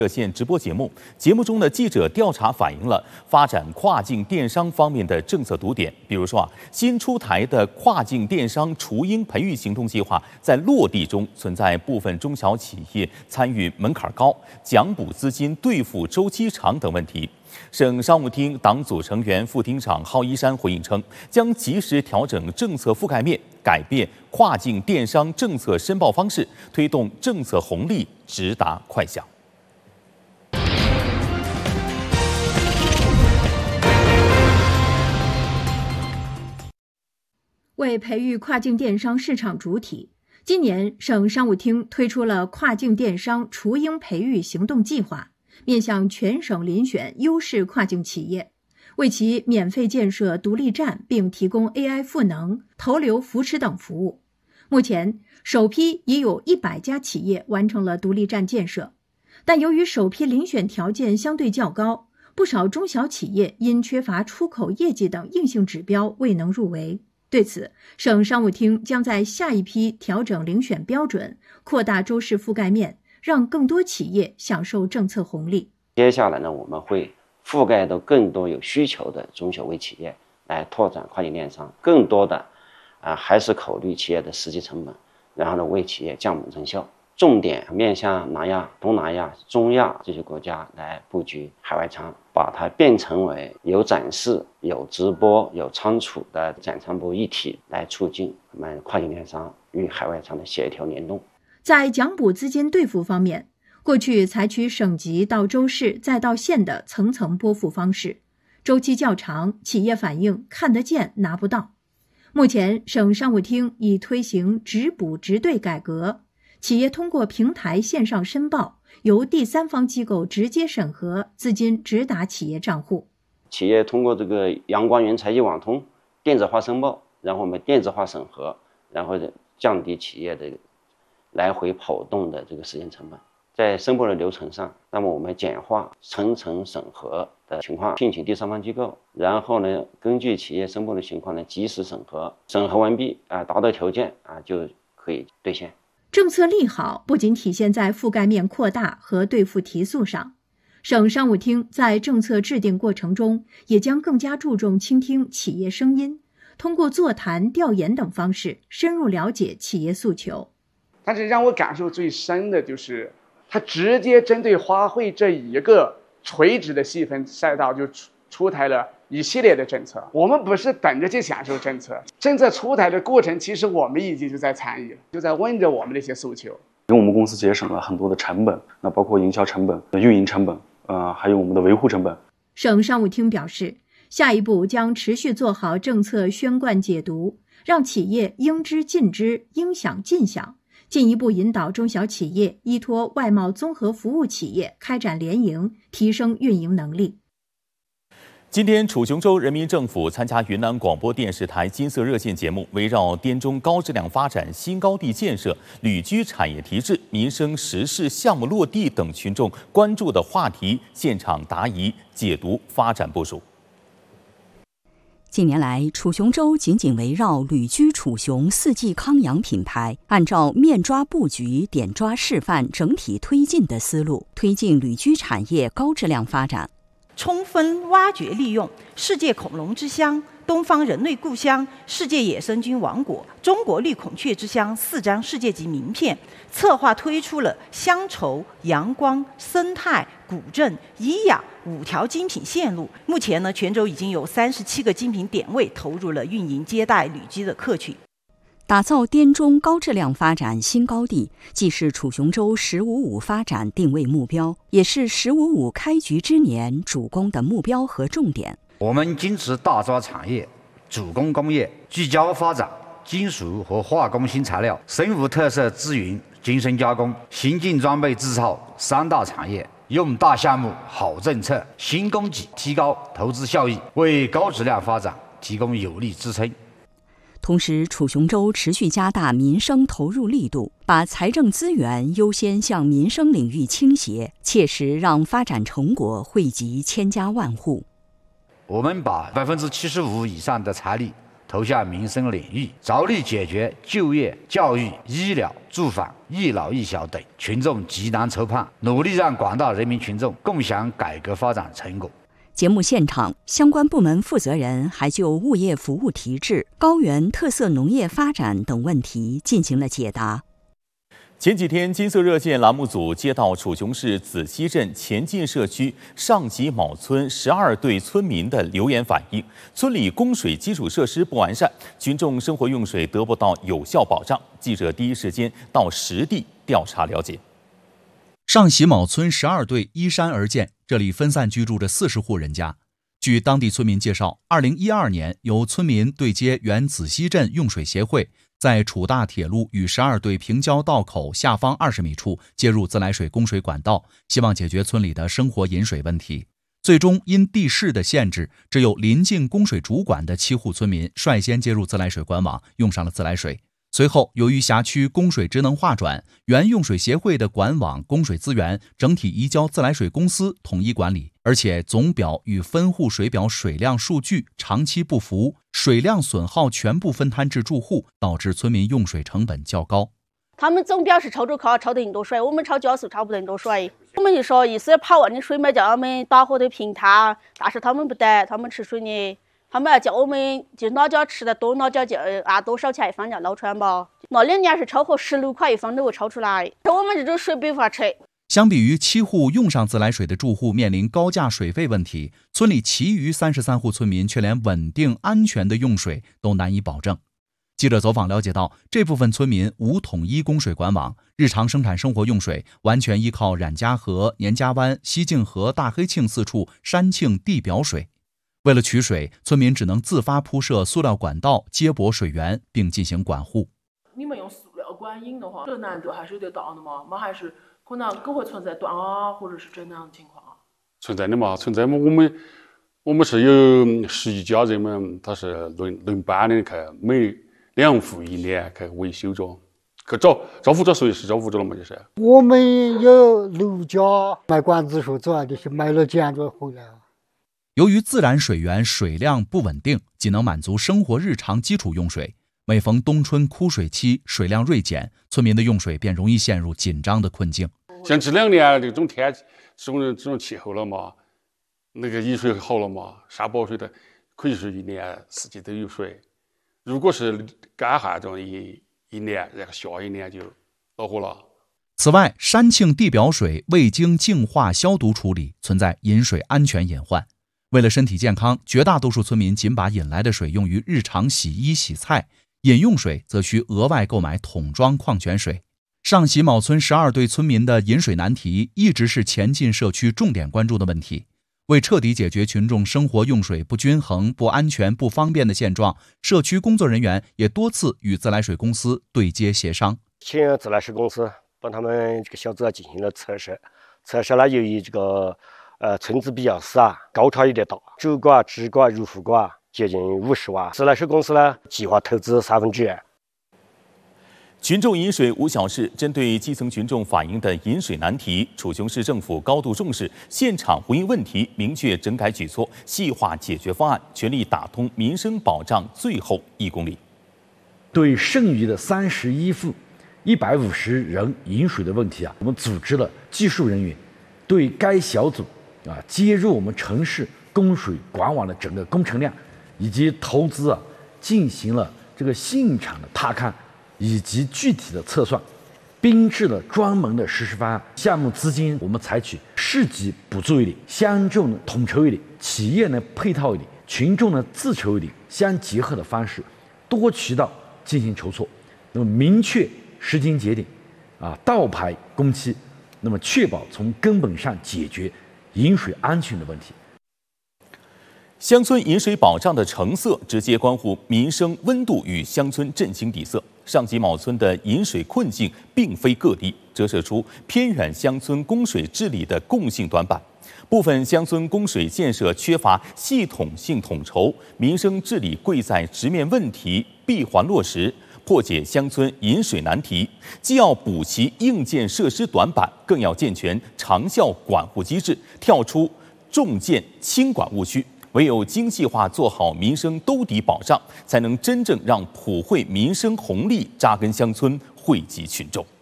热线直播节目，节目中的记者调查反映了发展跨境电商方面的政策堵点。比如说新出台的跨境电商雏鹰培育行动计划在落地中存在部分中小企业参与门槛高、奖补资金兑付周期长等问题。省商务厅党组成员、副厅长郝一山回应称，将及时调整政策覆盖面，改变跨境电商政策申报方式，推动政策红利直达快享。 为培育跨境电商市场主体，今年省商务厅推出了跨境电商雏鹰培育行动计划，面向全省遴选优势跨境企业，为其免费建设独立站并提供 AI 赋能、投流扶持等服务。目前，首批已有100家企业完成了独立站建设，但由于首批遴选条件相对较高，不少中小企业因缺乏出口业绩等硬性指标未能入围。对此，省商务厅将在下一批调整遴选标准，扩大州市覆盖面，让更多企业享受政策红利。 接下来呢，我们会覆盖到更多有需求的中小微企业，来拓展跨境电商。更多的还是考虑企业的实际成本，然后呢为企业降本增效。重点面向南亚、东南亚、中亚这些国家来布局海外仓，把它变成为有展示、有直播、有仓储的展仓部一体，来促进我们跨境电商与海外仓的协调联动。 在奖补资金兑付方面，过去采取省级到州市再到县的层层拨付方式，周期较长，企业反映看得见拿不到。目前，省商务厅已推行直补直兑改革，企业通过平台线上申报，由第三方机构直接审核，资金直达企业账户。 企业通过这个阳光云财一网通电子化申报，然后我们电子化审核，然后降低企业的来回跑动的这个时间成本。在申报的流程上，那么我们简化层层审核的情况，聘请第三方机构，然后呢根据企业申报的情况呢及时审核，审核完毕达到条件就可以兑现。 政策利好不仅体现在覆盖面扩大和兑付提速上，省商务厅在政策制定过程中也将更加注重倾听企业声音，通过座谈、调研等方式深入了解企业诉求。 但是让我感受最深的就是它直接针对花卉这一个垂直的细分赛道就出台了一系列的政策。我们不是等着去享受政策，政策出台的过程其实我们已经就在参与了，就在问着我们的一些诉求。 给我们公司节省了很多的成本，那包括营销成本、运营成本，还有我们的维护成本。 省商务厅表示，下一步将持续做好政策宣贯解读，让企业应知尽知、应享尽享，进一步引导中小企业依托外贸综合服务企业开展联营，提升运营能力。 今天，楚雄州人民政府参加云南广播电视台金色热线节目，围绕滇中高质量发展新高地建设、旅居产业提质、民生时事项目落地等群众关注的话题，现场答疑解读发展部署。 近年来，楚雄州紧紧围绕旅居楚雄四季康养品牌，按照面抓布局、点抓示范、整体推进的思路，推进旅居产业高质量发展。 充分挖掘利用世界恐龙之乡、东方人类故乡、世界野生菌王国、中国绿孔雀之乡4张世界级名片，策划推出了乡愁、阳光、生态、古镇、医养5条精品线路。目前呢，全州已经有37个精品点位投入了运营接待旅居的客群。 打造滇中高质量发展新高地，既是楚雄州“1055”发展定位目标，也是“1055”开局之年主攻的目标和重点。 我们坚持大抓产业、主攻工业，聚焦发展金属和化工新材料、生物特色资源精深加工、先进装备制造3大产业，用大项目、好政策、新供给提高投资效益，为高质量发展提供有力支撑。 同时，楚雄州持续加大民生投入力度，把财政资源优先向民生领域倾斜，切实让发展成果惠及千家万户。 我们把75%以上的财力投向民生领域，着力解决就业、教育、医疗、住房、一老一小等群众急难愁盼，努力让广大人民群众共享改革发展成果。 节目现场，相关部门负责人还就物业服务提质、高原特色农业发展等问题进行了解答。 前几天，金色热线栏目组接到楚雄市子溪镇前进社区上集卯村12对村民的留言反映，村里供水基础设施不完善，群众生活用水得不到有效保障。记者第一时间到实地调查了解。 上喜卯村12对依山而建，这里分散居住着40户人家。据当地村民介绍，2012年由村民对接原子溪镇用水协会，在楚大铁路与12对平交道口下方20米处接入自来水供水管道，希望解决村里的生活饮水问题。最终因地势的限制，只有临近供水主管的7户村民率先接入自来水管网，用上了自来水。随后，由于辖区供水职能划转，原用水协会的管网供水资源整体移交自来水公司统一管理，而且总表与分户水表水量数据长期不符，水量损耗全部分摊至住户，导致村民用水成本较高。 他们总表是抽着卡抽得很多水，我们抽加速抽不得很多水。我们就说意思跑完的水嘛，叫他们打火的平摊，但是他们不得，他们吃水呢。他们要叫我们就哪家吃的多，哪家就按多少钱一方叫捞船吧。那2年是抽合16块一方都会抽出来，我们这种水没法吃。 相比于7户用上自来水的住户面临高价水费问题，村里其余33户村民却连稳定安全的用水都难以保证。记者走访了解到，这部分村民无统一供水管网，日常生产生活用水完全依靠冉家河、年家湾、西泾河、大黑沁4处山沁地表水。为了取水，村民只能自发铺设塑料管道接驳水源，并进行管护。 你们用塑料管引的话，这难度还是有点大的嘛？嘛还是可能更会存在断啊，或者是这样的情况啊？存在的嘛，存在嘛。我们是有11家人嘛，他是轮班的，去每2户1年去维修着，去招呼着谁是招呼着了嘛，就是。 我们有6家卖管子数主要就是卖了捡着回来。 由于自然水源水量不稳定，仅能满足生活日常基础用水。每逢冬春枯水期，水量锐减，村民的用水便容易陷入紧张的困境。 像这2年这种天气、这种气候了嘛，那个雨水好了嘛，沙包水的可以是1年4季都有水。如果是干旱这种一年，然后下1年就恼火了。 此外，山沁地表水未经净化消毒处理，存在饮水安全隐患。为了身体健康，绝大多数村民仅把引来的水用于日常洗衣洗菜，饮用水则需额外购买桶装矿泉水。上喜卯村12对村民的饮水难题一直是前进社区重点关注的问题。为彻底解决群众生活用水不均衡、不安全、不方便的现状，社区工作人员也多次与自来水公司对接协商。 请自来水公司帮他们这个小组进行了测试，呢，由于这个村子比较小，高差有点大，主管、支管、入户管接近50万。自来水公司呢，计划投资1/3。 群众饮水无小事，针对基层群众反映的饮水难题，楚雄市政府高度重视，现场回应问题，明确整改举措，细化解决方案，全力打通民生保障最后1公里。 对剩余的31户150人饮水的问题我们组织了技术人员对该小组接入我们城市供水管网的整个工程量以及投资进行了这个现场的踏勘以及具体的测算，编制了专门的实施方案。项目资金我们采取市级补助一点，乡众呢统筹一点，企业呢配套一点，群众呢自筹一点，相结合的方式，多渠道进行筹措，那么明确时间节点倒排工期，那么确保从根本上解决饮水安全的问题。 乡村饮水保障的成色，直接关乎民生温度与乡村振兴底色。上集卯村的饮水困境并非个例，折射出偏远乡村供水治理的共性短板。部分乡村供水建设缺乏系统性统筹，民生治理贵在直面问题，闭环落实，破解乡村饮水难题。既要补齐硬件设施短板，更要健全长效管护机制，跳出重建轻管误区。 唯有精细化做好民生兜底保障，才能真正让普惠民生红利扎根乡村，惠及群众。